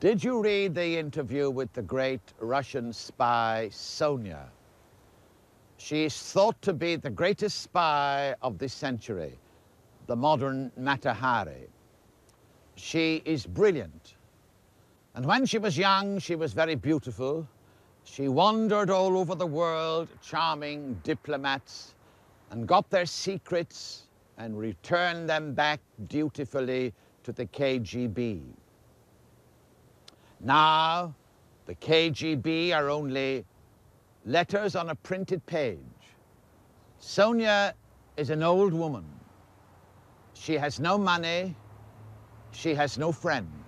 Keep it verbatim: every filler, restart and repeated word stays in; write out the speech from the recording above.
Did you read the interview with the great Russian spy, Sonia? She is thought to be the greatest spy of this century, the modern Mata Hari. She is brilliant. And when she was young, she was very beautiful. She wandered all over the world, charming diplomats, and got their secrets and returned them back dutifully to the K G B. Now, the K G B are only letters on a printed page. Sonia is an old woman. She has no money. She has no friends.